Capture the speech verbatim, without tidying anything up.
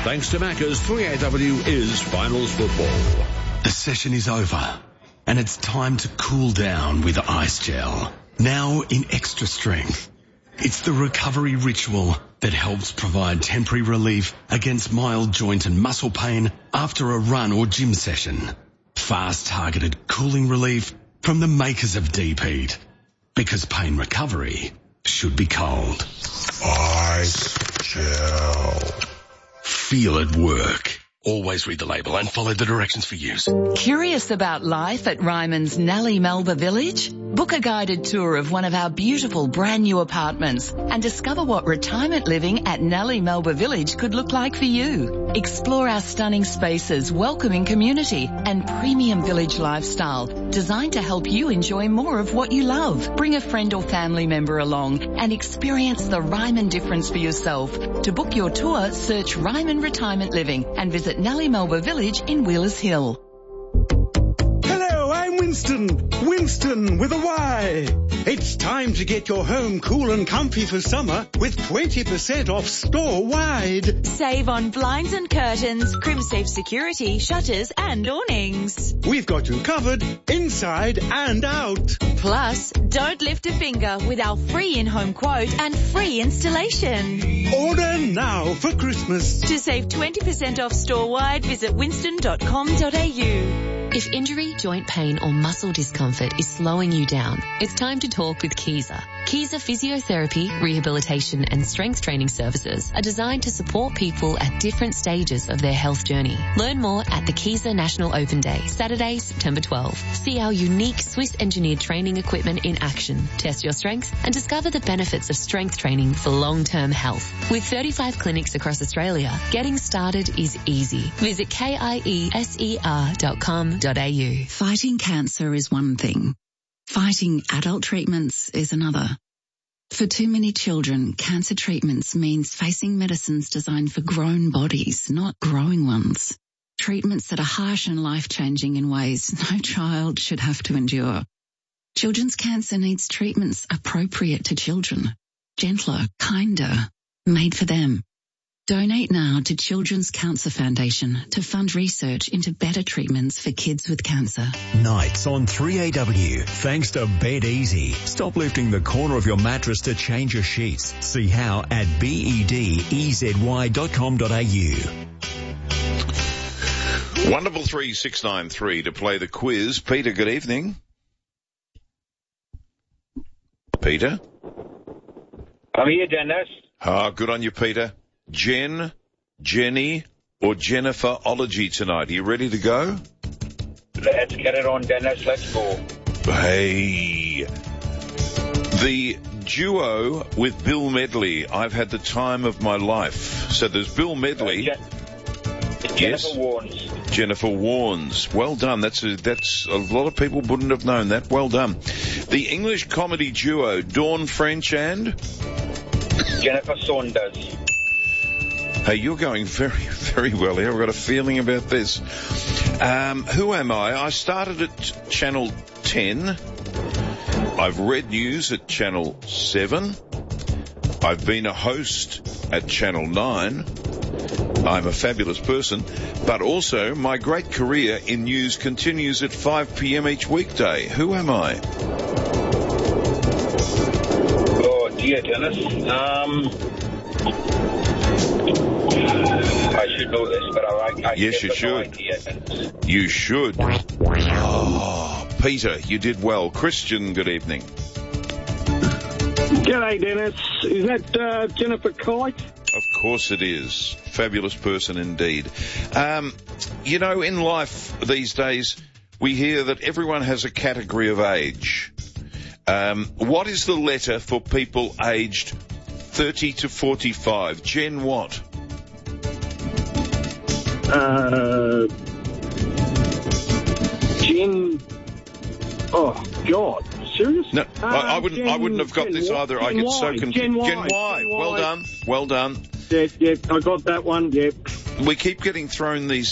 Thanks to Macca's, three A W is finals football. The session is over, and it's time to cool down with Ice Gel. Now in extra strength. It's the recovery ritual that helps provide temporary relief against mild joint and muscle pain after a run or gym session. Fast targeted cooling relief from the makers of Deep Heat. Because pain recovery should be cold. Ice Gel. Feel it work. Always read the label and follow the directions for use. Curious about life at Ryman's Nellie Melba Village? Book a guided tour of one of our beautiful brand new apartments and discover what retirement living at Nellie Melba Village could look like for you. Explore our stunning spaces, welcoming community and premium village lifestyle designed to help you enjoy more of what you love. Bring a friend or family member along and experience the Ryman difference for yourself. To book your tour, search Ryman Retirement Living and visit Nellie Melba Village in Wheelers Hill. Hello, I'm Winston. Winston with a Y. It's time to get your home cool and comfy for summer with twenty percent off store-wide. Save on blinds and curtains, crim-safe security, shutters and awnings. We've got you covered inside and out. Plus, don't lift a finger with our free in-home quote and free installation. Order now for Christmas. To save twenty percent off store-wide, visit winston dot com dot a u. If injury, joint pain or muscle discomfort is slowing you down, it's time to talk with Kiza. Kiza Physiotherapy, Rehabilitation and Strength Training Services are designed to support people at different stages of their health journey. Learn more at the Kiza National Open Day, Saturday, September twelfth. See our unique Swiss-engineered training equipment in action, test your strength and discover the benefits of strength training for long-term health. With thirty-five clinics across Australia, getting started is easy. Visit kieser dot com dot a u. Fighting cancer is one thing. Fighting adult treatments is another. For too many children, cancer treatments means facing medicines designed for grown bodies, not growing ones. Treatments that are harsh and life-changing in ways no child should have to endure. Children's cancer needs treatments appropriate to children, gentler, kinder, made for them. Donate now to Children's Cancer Foundation to fund research into better treatments for kids with cancer. Nights on three A W, thanks to Bed Easy. Stop lifting the corner of your mattress to change your sheets. See how at bedezy dot com dot a u. One double three six nine three to play the quiz. Peter, good evening. Peter? I'm here, Dennis. Ah, good on you, Peter. Jen, Jenny, or Jenniferology tonight. Are you ready to go? Let's get it on, Dennis. Let's go. Hey. The duo with Bill Medley, I've had the time of my life. So there's Bill Medley. Uh, Je- Jennifer yes. Warnes. Jennifer Warnes. Well done. That's a, that's a lot of people wouldn't have known that. Well done. The English comedy duo Dawn French and Jennifer Saunders. Hey, you're going very, very well here. I've got a feeling about this. Um, who am I? I started at Channel ten. I've read news at Channel seven. I've been a host at Channel nine. I'm a fabulous person. But also, my great career in news continues at five p.m. each weekday. Who am I? Oh, dear, Dennis. Um... I should know this, but I, I yes, you should. No idea. You should. Oh, Peter, you did well. Christian, good evening. G'day, Dennis. Is that uh, Jennifer Kite? Of course it is. Fabulous person indeed. Um, you know, in life these days, we hear that everyone has a category of age. Um, what is the letter for people aged thirty to forty-five? Jen, what? Uh, Jen. Oh God, serious? No, uh, I, I wouldn't. Gen, I wouldn't have got Gen this y, either. Gen I get y, so confused. Gen y, Gen Y. Gen y. Well done. Well done. Yep, yep. I got that one. Yep. We keep getting thrown these